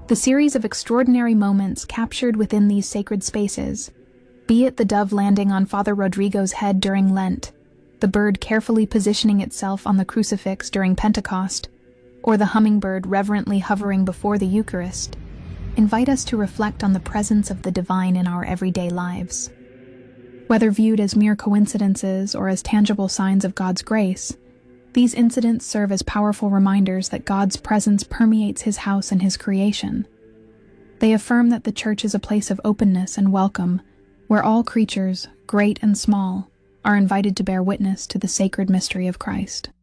The series of extraordinary moments captured within these sacred spaces, be it the dove landing on Father Rodrigo's head during Lent, the bird carefully positioning itself on the crucifix during Pentecost, or the hummingbird reverently hovering before the Eucharist, invite us to reflect on the presence of the divine in our everyday lives. Whether viewed as mere coincidences or as tangible signs of God's grace, these incidents serve as powerful reminders that God's presence permeates His house and His creation. They affirm that the Church is a place of openness and welcome, where all creatures, great and small, are invited to bear witness to the sacred mystery of Christ.